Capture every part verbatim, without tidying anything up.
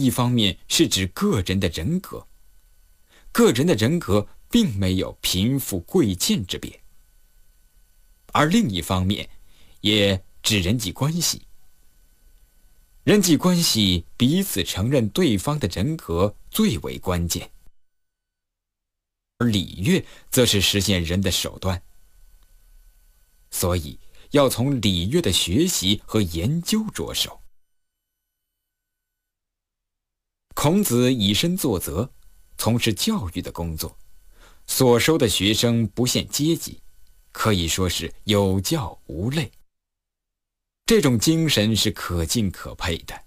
一方面是指个人的人格，个人的人格并没有贫富贵贱之别；而另一方面也指人际关系。人际关系彼此承认对方的人格最为关键，而礼乐则是实现人的手段。所以要从礼乐的学习和研究着手。孔子以身作则，从事教育的工作，所收的学生不限阶级，可以说是有教无类。这种精神是可敬可佩的。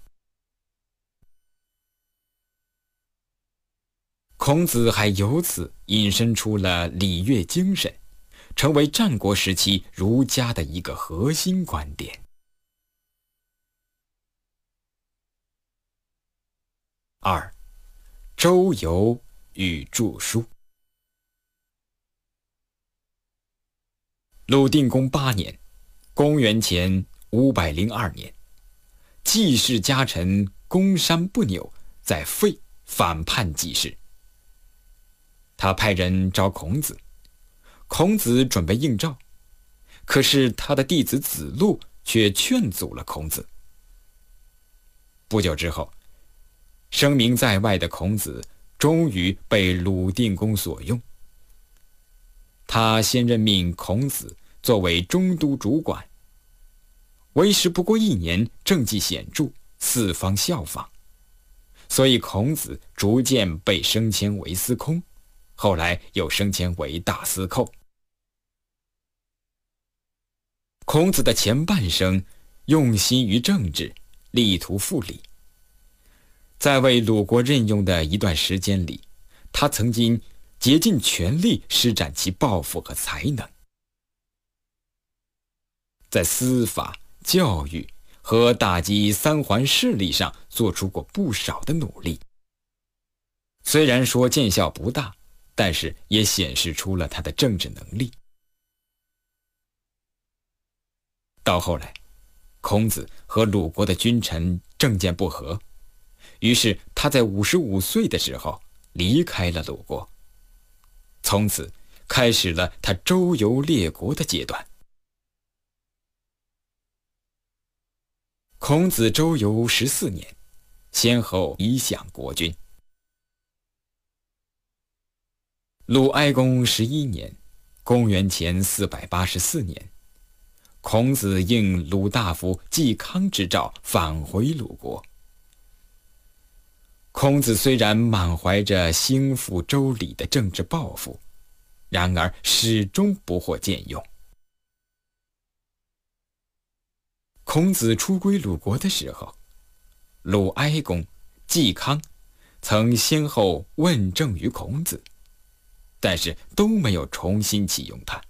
孔子还由此引申出了礼乐精神，成为战国时期儒家的一个核心观点。二，周游与著书。鲁定公八年，公元前五百零二年，季氏家臣公山不扭在费反叛季氏，他派人找孔子，孔子准备应召，可是他的弟子子路却劝阻了孔子。不久之后，声名在外的孔子终于被鲁定公所用。他先任命孔子作为中都主管，为时不过一年，政绩显著，四方效仿，所以孔子逐渐被升迁为司空，后来又升迁为大司寇。孔子的前半生用心于政治，力图复礼。在为鲁国任用的一段时间里，他曾经竭尽全力施展其抱负和才能，在司法、教育和打击三桓势力上做出过不少的努力。虽然说见效不大，但是也显示出了他的政治能力。到后来，孔子和鲁国的君臣政见不合，于是他在五十五岁的时候离开了鲁国，从此开始了他周游列国的阶段。孔子周游十四年，先后以享国君。鲁哀公十一年，公元前四百八十四年，孔子应鲁大夫季康之召返回鲁国。孔子虽然满怀着兴复周礼的政治抱负，然而始终不获荐用。孔子出归鲁国的时候，鲁哀公、季康曾先后问政于孔子，但是都没有重新启用他。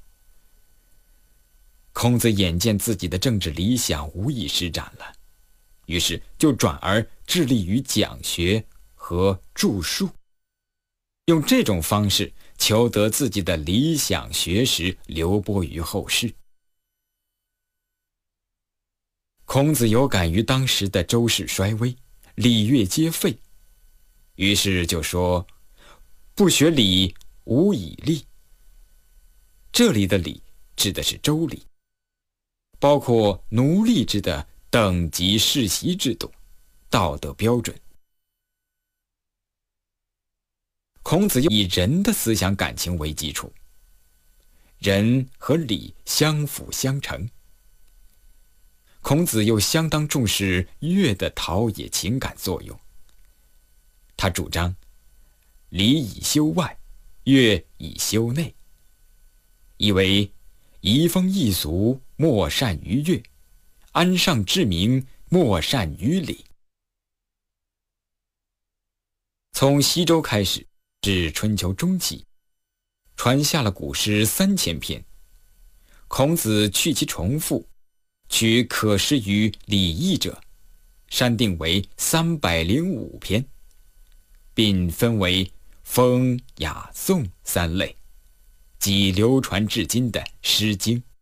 孔子眼见自己的政治理想无以施展了，于是就转而致力于讲学和著述，用这种方式求得自己的理想学识流播于后世。孔子有感于当时的周室衰微，礼乐皆废，于是就说：“不学礼，无以立。”这里的礼指的是周礼，包括奴隶制的等级世袭制度、道德标准。孔子以人的思想感情为基础，人和礼相辅相成。孔子又相当重视乐的陶冶情感作用，他主张礼以修外，乐以修内，以为移风易俗，莫善于乐；安上治民，莫善于礼。从西周开始至春秋中期，传下了古诗三千篇。孔子去其重复，取可施于礼义者，删定为三百零五篇，并分为风、雅、颂三类，即流传至今的《诗经》。